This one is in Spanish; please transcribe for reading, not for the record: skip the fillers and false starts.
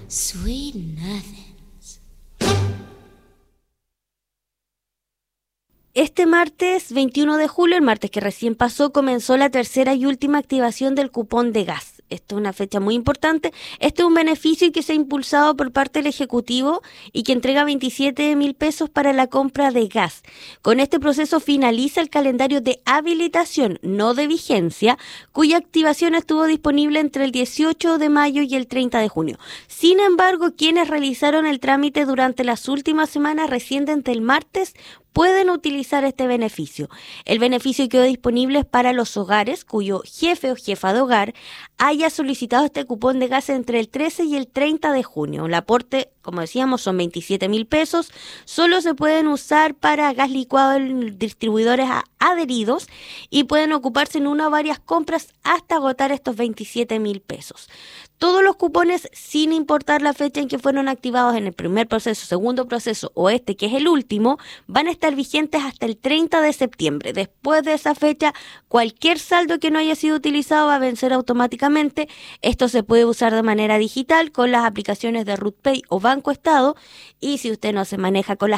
Sweet nothings. Este martes 21 de julio, el martes que recién pasó, comenzó la tercera y última activación del cupón de gas. Esto es una fecha muy importante. Este es un beneficio que se ha impulsado por parte del Ejecutivo y que entrega 27.000 pesos para la compra de gas. Con este proceso finaliza el calendario de habilitación, no de vigencia, cuya activación estuvo disponible entre el 18 de mayo y el 30 de junio. Sin embargo, quienes realizaron el trámite durante las últimas semanas, recién desde el martes, pueden utilizar este beneficio. El beneficio quedó disponible para los hogares cuyo jefe o jefa de hogar haya solicitado este cupón de gas entre el 13 y el 30 de junio. El aporte, como decíamos, son 27.000 pesos. Solo se pueden usar para gas licuado en distribuidores adheridos y pueden ocuparse en una o varias compras hasta agotar estos 27.000 pesos. Todos los cupones, sin importar la fecha en que fueron activados en el primer proceso, segundo proceso o este que es el último, van a estar vigentes hasta el 30 de septiembre. Después de esa fecha, cualquier saldo que no haya sido utilizado va a vencer automáticamente. Esto se puede usar de manera digital con las aplicaciones de RUTPay o Banco Estado, y si usted no se maneja con las